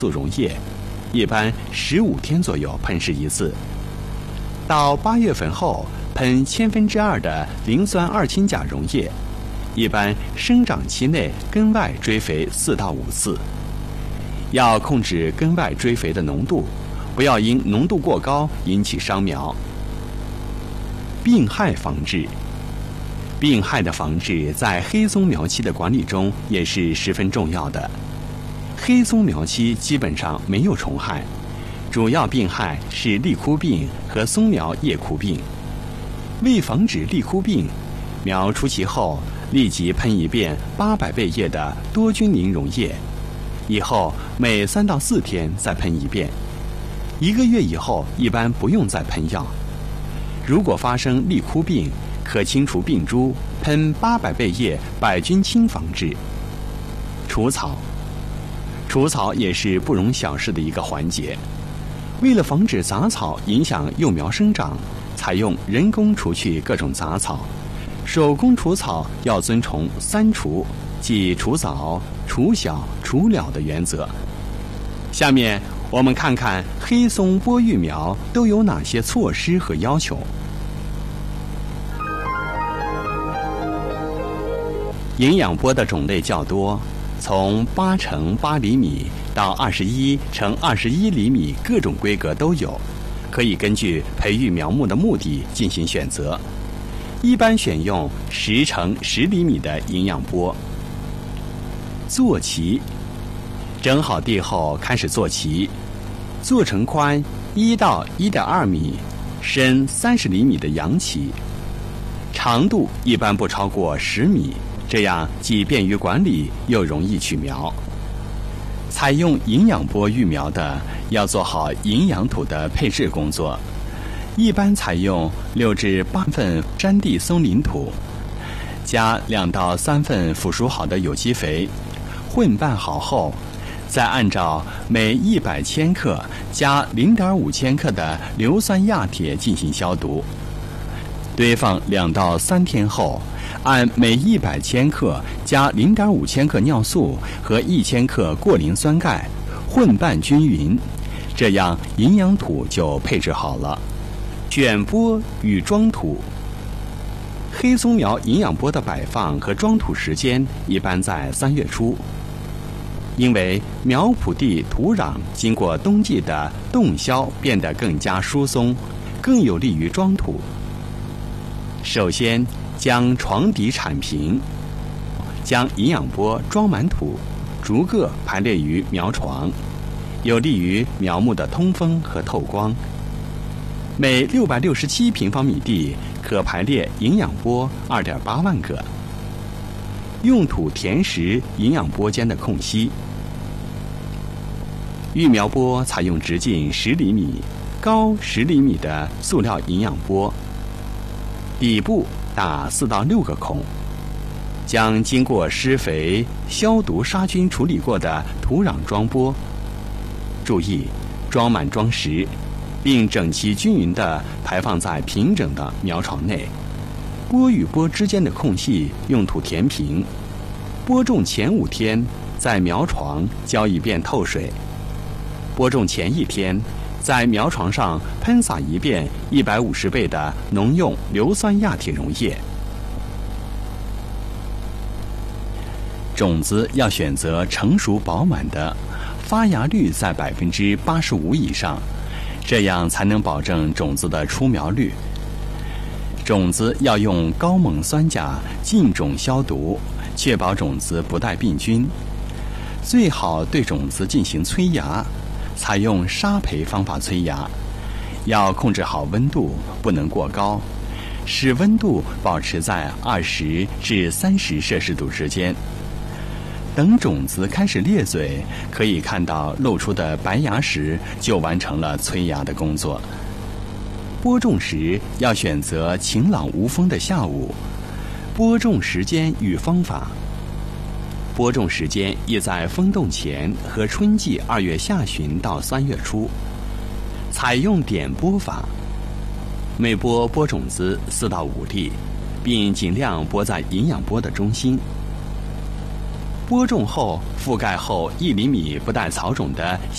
素溶液，一般15天左右喷施一次。到8月份后，喷2%的磷酸二氢钾溶液，一般生长期内根外追肥4到5次。要控制根外追肥的浓度，不要因浓度过高引起伤苗。病害防治，病害的防治在黑松苗期的管理中也是十分重要的。黑松苗期基本上没有虫害，主要病害是栗枯病和松苗叶枯病。为防止栗枯病，苗出奇后立即喷一遍800倍液的多菌磷溶液，以后每3到4天再喷一遍。1个月以后一般不用再喷药。如果发生栗枯病，可清除病株，喷800倍液百菌清防治。除草，除草也是不容小视的一个环节。为了防止杂草影响幼苗生长，采用人工除去各种杂草。手工除草要遵从3除，即除早、除小、除了的原则。下面我们看看黑松播育苗都有哪些措施和要求。营养钵的种类较多，从8乘8厘米到21乘21厘米，各种规格都有，可以根据培育苗木的目的进行选择。一般选用10乘10厘米的营养钵。做畦，整好地后开始做畦，做成宽1到1.2米、深30厘米的阳畦，长度一般不超过10米，这样既便于管理又容易取苗。采用营养钵育苗的要做好营养土的配置工作，一般采用6至8份山地松林土，加2到3份腐熟好的有机肥，混拌好后，再按照每100千克加0.5千克的硫酸亚铁进行消毒。堆放2到3天后，按每100千克加0.5千克尿素和1千克过磷酸钙混拌均匀，这样营养土就配置好了。选钵与装土，黑松苗营养钵的摆放和装土时间一般在3月初，因为苗圃地土壤经过冬季的冻消变得更加疏松，更有利于装土。首先将床底铲平，将营养钵装满土，逐个排列于苗床，有利于苗木的通风和透光。每667平方米地可排列营养钵2.8万个。用土填实营养钵间的空隙。育苗钵采用直径10厘米、高10厘米的塑料营养钵，底部打4到6个孔，将经过施肥、消毒、杀菌处理过的土壤装钵。注意装满装实，并整齐均匀地排放在平整的苗床内。钵与钵之间的空隙用土填平。播种前5天在苗床浇一遍透水。播种前1天在苗床上喷洒一遍150倍的农用硫酸亚铁溶液。种子要选择成熟饱满的，发芽率在85%以上，这样才能保证种子的出苗率。种子要用高锰酸钾浸种消毒，确保种子不带病菌。最好对种子进行催芽，采用沙培方法催芽，要控制好温度，不能过高，使温度保持在20至30摄氏度之间。等种子开始裂嘴，可以看到露出的白芽时，就完成了催芽的工作。播种时要选择晴朗无风的下午。播种时间与方法：播种时间宜在风动前和春季2月下旬到3月初。采用点播法，每播种子4到5粒，并尽量播在营养钵的中心。播种后覆盖厚1厘米不带草种的